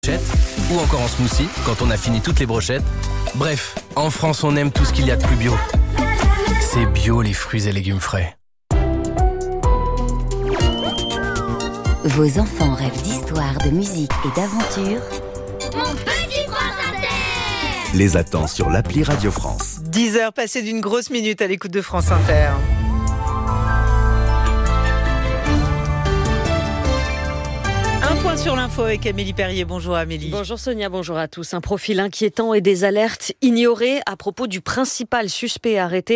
Ou encore en smoothie, quand on a fini toutes les brochettes. Bref, en France, on aime tout ce qu'il y a de plus bio. C'est bio, les fruits et légumes frais. Vos enfants rêvent d'histoire, de musique et d'aventure. Mon petit prince Inter Les attend sur l'appli Radio France. 10h passées d'une grosse minute à l'écoute de France Inter. Un point sur l'info avec Amélie Perrier. Bonjour Amélie. Bonjour Sonia, bonjour à tous. Un profil inquiétant et des alertes ignorées à propos du principal suspect arrêté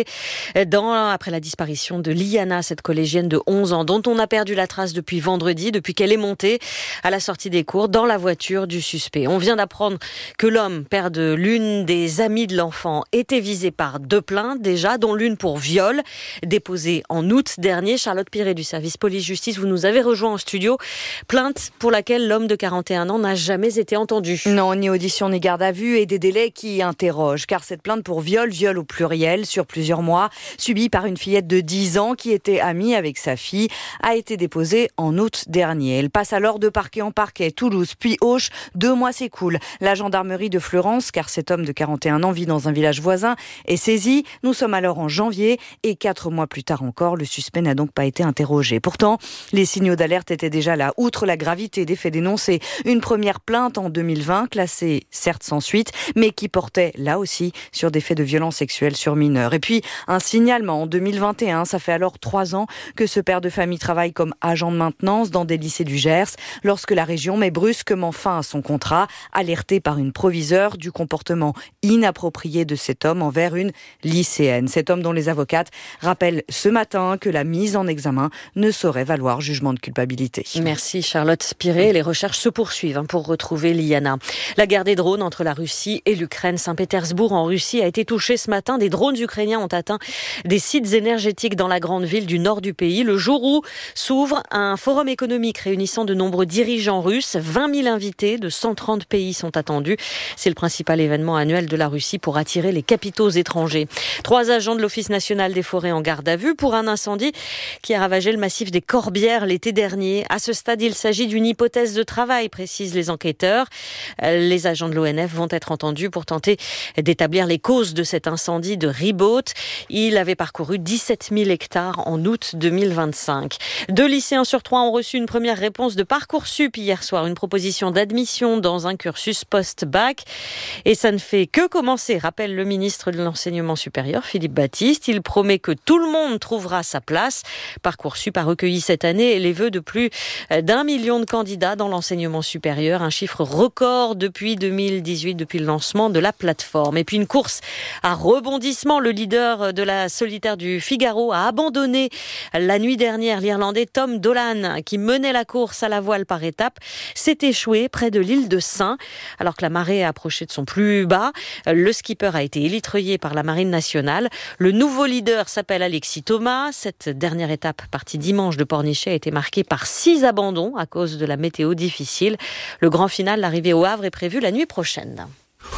après la disparition de Liana, cette collégienne de 11 ans dont on a perdu la trace depuis vendredi, depuis qu'elle est montée à la sortie des cours dans la voiture du suspect. On vient d'apprendre que l'homme, père de l'une des amies de l'enfant, était visé par 2 plaintes déjà, dont l'une pour viol, déposée en août dernier. Charlotte Piré du service police-justice, vous nous avez rejoint en studio. Plainte pour laquelle l'homme de 41 ans n'a jamais été entendu. Non, ni audition ni garde à vue et des délais qui interrogent. Car cette plainte pour viol au pluriel sur plusieurs mois, subie par une fillette de 10 ans qui était amie avec sa fille, a été déposée en août dernier. Elle passe alors de parquet en parquet, Toulouse, puis Auch. 2 mois s'écoulent. La gendarmerie de Fleurance, car cet homme de 41 ans vit dans un village voisin, est saisi. Nous sommes alors en janvier et 4 mois plus tard encore, le suspect n'a donc pas été interrogé. Pourtant, les signaux d'alerte étaient déjà là. Outre la gravité des faits dénoncés, une première plainte en 2020, classée certes sans suite, mais qui portait là aussi sur des faits de violence sexuelle sur mineurs. Et puis un signalement en 2021, ça fait alors 3 ans que ce père de famille travaille comme agent de maintenance dans des lycées du Gers, lorsque la région met brusquement fin à son contrat, alerté par une proviseure du comportement inapproprié de cet homme envers une lycéenne. Cet homme dont les avocates rappellent ce matin que la mise en examen ne saurait valoir jugement de culpabilité. Merci Charlotte Piré. Les recherches se poursuivent pour retrouver Liana. La guerre des drones entre la Russie et l'Ukraine. Saint-Pétersbourg en Russie a été touchée ce matin. Des drones ukrainiens ont atteint des sites énergétiques dans la grande ville du nord du pays. Le jour où s'ouvre un forum économique réunissant de nombreux dirigeants russes. 20 000 invités de 130 pays sont attendus. C'est le principal événement annuel de la Russie pour attirer les capitaux étrangers. 3 agents de l'Office national des forêts en garde à vue pour un incendie qui a ravagé le massif des Corbières l'été dernier. À ce stade, il s'agit d'une hypothèse de travail, précisent les enquêteurs. Les agents de l'ONF vont être entendus pour tenter d'établir les causes de cet incendie de Ribaute. Il avait parcouru 17 000 hectares en août 2025. 2 lycéens sur 3 ont reçu une première réponse de Parcoursup hier soir, une proposition d'admission dans un cursus post-bac. Et ça ne fait que commencer, rappelle le ministre de l'Enseignement supérieur, Philippe Baptiste. Il promet que tout le monde trouvera sa place. Parcoursup a recueilli cette année les vœux de plus d'1 million de candidats dans l'enseignement supérieur, un chiffre record depuis 2018, depuis le lancement de la plateforme. Et puis une course à rebondissement. Le leader de la solitaire du Figaro a abandonné la nuit dernière. L'Irlandais Tom Dolan, qui menait la course à la voile par étapes, s'est échoué près de l'île de Sein. Alors que la marée a approché de son plus bas, le skipper a été élitreillé par la Marine nationale. Le nouveau leader s'appelle Alexis Thomas. Cette dernière étape, partie dimanche de Pornichet, a été marquée par 6 abandons à cause de la météo difficile. Le grand final, l'arrivée au Havre, est prévu la nuit prochaine.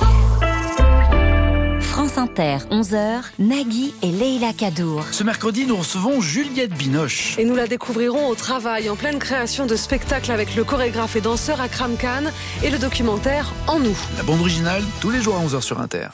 France Inter, 11h, Nagui et Leïla Kadour. Ce mercredi, nous recevons Juliette Binoche. Et nous la découvrirons au travail, en pleine création de spectacles avec le chorégraphe et danseur Akram Khan et le documentaire En nous. La bande originale, tous les jours à 11h sur Inter.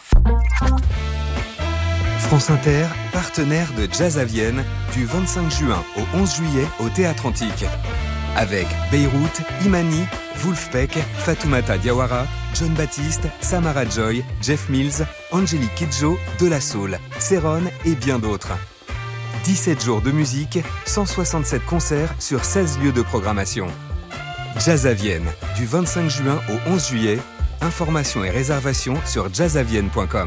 France Inter, partenaire de Jazz à Vienne, du 25 juin au 11 juillet au Théâtre Antique. Avec Beyrouth, Imani, Wolfpack, Fatoumata Diawara, John Baptiste, Samara Joy, Jeff Mills, Angélique Kidjo, De La Soul, Céron et bien d'autres. 17 jours de musique, 167 concerts sur 16 lieux de programmation. Jazz à Vienne, du 25 juin au 11 juillet. Informations et réservations sur jazzavienne.com.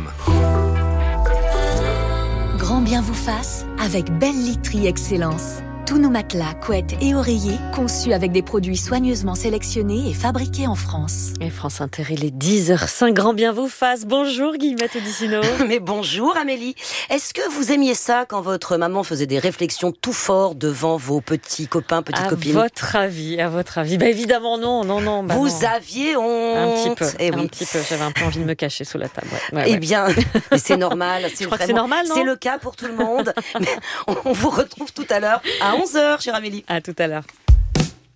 Grand bien vous fasse avec Belle Literie Excellence. Tous nos matelas, couettes et oreillers conçus avec des produits soigneusement sélectionnés et fabriqués en France. Et France Inter, il est 10h05. Grand bien vous fasse. Bonjour Guillemette Odissino. Mais bonjour Amélie. Est-ce que vous aimiez ça quand votre maman faisait des réflexions tout fort devant vos petits copains, petites copines ? À votre avis. Bah évidemment non. Vous aviez honte. Un petit peu. Eh oui. Un petit peu. J'avais un peu envie de me cacher sous la table. Ouais. Eh bien, mais c'est normal. Je crois que c'est normal, non ? C'est le cas pour tout le monde. Mais on vous retrouve tout à l'heure à 11h, chère Amélie. À tout à l'heure.